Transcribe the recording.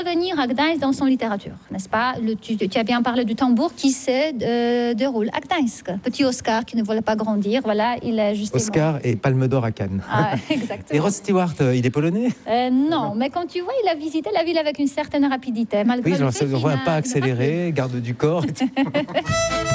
Revenir à Gdańsk dans son littérature, n'est-ce pas? Tu as bien parlé du tambour qui se déroule à Gdańsk. Petit Oscar qui ne voulait pas grandir, voilà, il est justement... Oscar et Palme d'Or à Cannes. Ah, exactement. Et Rod Stewart, il est polonais? Non, mais quand tu vois, il a visité la ville avec une certaine rapidité. Malgré oui, le on ne voit pas accéléré, garde du corps.